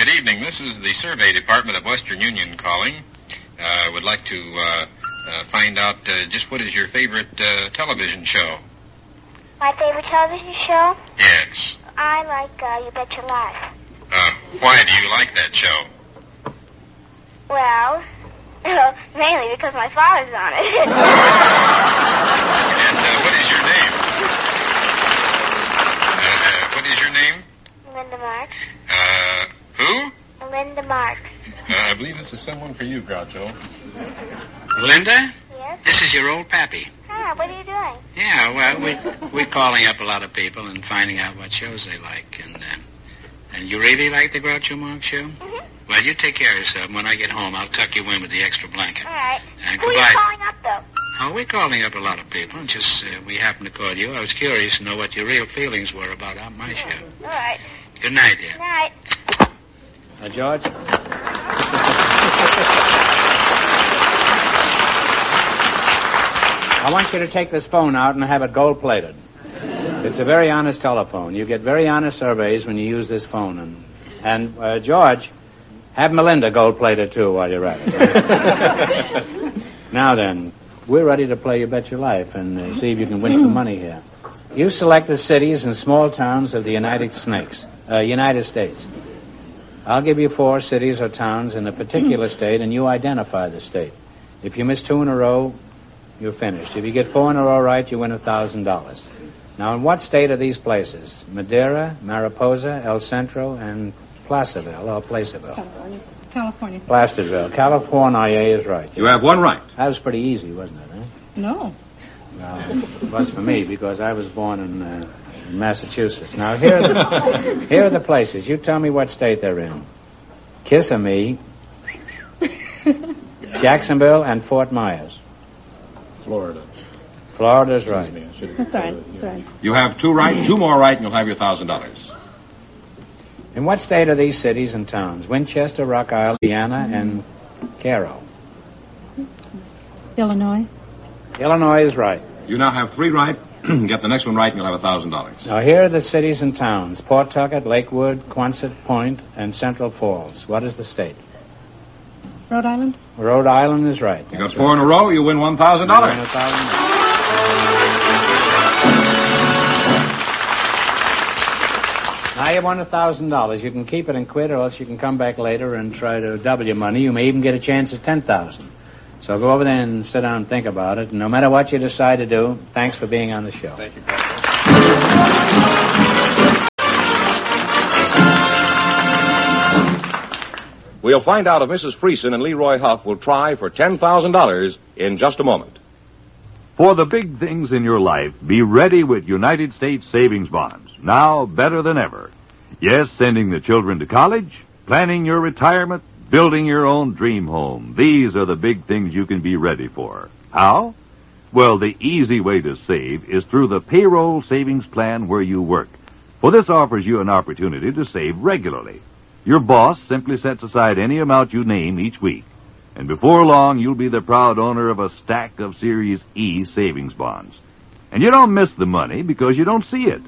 Good evening. This is the Survey Department of Western Union calling. Would like to find out just what is your favorite television show? My favorite television show? Yes. I like You Bet Your Life. Why do you like that show? Well, mainly because my father's on it. And what is your name? What is your name? Linda Marks. Who? Linda Marks. I believe this is someone for you, Groucho. Linda? Yes? This is your old pappy. Ah, what are you doing? Yeah, well, we're calling up a lot of people and finding out what shows they like. And you really like the Groucho Marx show? Mm-hmm. Well, you take care of yourself. When I get home, I'll tuck you in with the extra blanket. All right. And Who are goodbye. you calling up, though? Oh, we're calling up a lot of people. Just we happened to call you. I was curious to know what your real feelings were about my show. All right. Good night, dear. Good night. George? I want you to take this phone out and have it gold-plated. It's a very honest telephone. You get very honest surveys when you use this phone. And George, have Melinda gold-plated, too, while you're at it. Now then, we're ready to play You Bet Your Life and see if you can win some money here. You select the cities and small towns of the United States. I'll give you 4 cities or towns in a particular state, and you identify the state. If you miss 2 in a row, you're finished. If you get 4 in a row right, you win $1,000. Now, in what state are these places? Madera, Mariposa, El Centro, and Placerville, or Placerville? California. Placerville. California is right. You have one right. That was pretty easy, wasn't it, eh? No. Well, it was for me, because I was born in Massachusetts. Now, here are the places. You tell me what state they're in. Kissimmee, Jacksonville, and Fort Myers. Florida. Florida's right. That's right. That's right. You have 2 right, 2 more right, and you'll have your $1,000. In what state are these cities and towns? Winchester, Rock Island, Indiana, and Cairo. Illinois. Illinois is right. You now have 3 right. Get the next one right, and you'll have $1,000. Now, here are the cities and towns. Pawtucket, Lakewood, Quonset Point, and Central Falls. What is the state? Rhode Island. Rhode Island is right. You got 4 in a row, you win $1,000. Now you won $1,000. You can keep it and quit, or else you can come back later and try to double your money. You may even get a chance at $10,000. So go over there and sit down and think about it. And no matter what you decide to do, thanks for being on the show. Thank you, Patrick. We'll find out if Mrs. Friesen and Leroy Huff will try for $10,000 in just a moment. For the big things in your life, be ready with United States savings bonds. Now better than ever. Yes, sending the children to college, planning your retirement, building your own dream home. These are the big things you can be ready for. How? Well, the easy way to save is through the payroll savings plan where you work. For this offers you an opportunity to save regularly. Your boss simply sets aside any amount you name each week. And before long, you'll be the proud owner of a stack of Series E savings bonds. And you don't miss the money because you don't see it.